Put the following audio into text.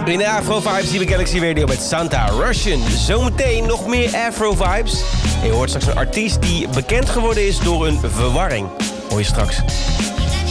In de Afro Vibes zien we Galaxy Radio met Santa Russian. Zometeen nog meer Afro Vibes. En je hoort straks een artiest die bekend geworden is door een verwarring. Hoor je straks.